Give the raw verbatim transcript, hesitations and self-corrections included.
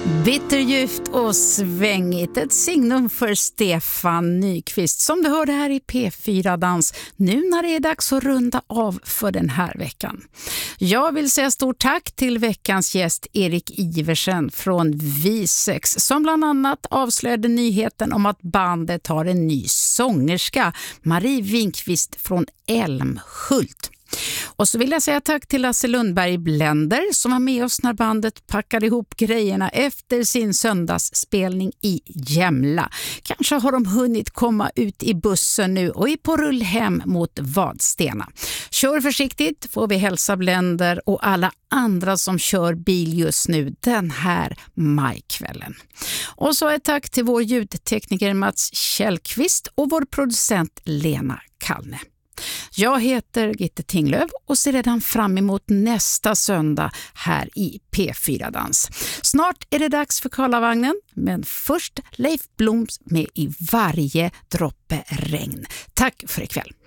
Bitterljuvt och svängigt, ett signum för Stefan Nyqvist som du hörde här i P fyra Dans, nu när det är dags att runda av för den här veckan. Jag vill säga stort tack till veckans gäst Erik Iversen från Visex som bland annat avslöjade nyheten om att bandet har en ny sångerska, Marie Winkvist från Älmhult. Och så vill jag säga tack till Lasse Lundberg Blender som var med oss när bandet packade ihop grejerna efter sin söndagsspelning i Jämla. Kanske har de hunnit komma ut i bussen nu och är på rull hem mot Vadstena. Kör försiktigt får vi hälsa Blender och alla andra som kör bil just nu den här majkvällen. Och så ett tack till vår ljudtekniker Mats Källqvist och vår producent Lena Kallne. Jag heter Gitte Tinglöf och ser redan fram emot nästa söndag här i P fyra Dans. Snart är det dags för Karlavagnen, men först Leif Bloms med I varje droppe regn. Tack för ikväll.